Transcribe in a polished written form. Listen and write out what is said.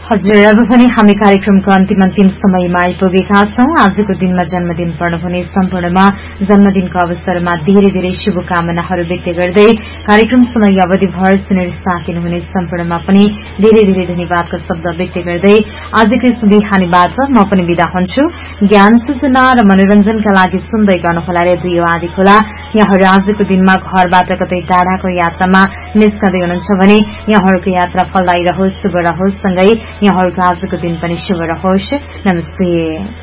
हजुर, अब भने हामी कार्यक्रमको अन्तिम समयमा आइपुगेका छौं। आजको दिनमा जन्मदिन पर्नुहुने सम्पूर्णमा जन्मदिनको अवसरमा धेरै धेरै शुभकामनाहरू व्यक्त गर्दै कार्यक्रम समय अवधिभर सुनेर साकिनुहुने सम्पूर्णमा पनि धेरै धेरै धन्यवादका शब्द व्यक्त गर्दै आजको यस बिहानीबाट म पनि बिदा हुन्छु। ज्ञान सूचना र मनोरञ्जनका लागि सुन्दै गर्नुहोला रेडियो आदिखोला। यहाँहरू आजको दिनमा घरबाट कतै टाढाको यात्रामा निस्कँदै हुनुहुन्छ भने यहाँहरूको यात्रा फलदायी रहोस्, शुभ रहोस्, सँगै यहाँहरूको आजको दिन पनि शुभ रहोस्। नमस्ते।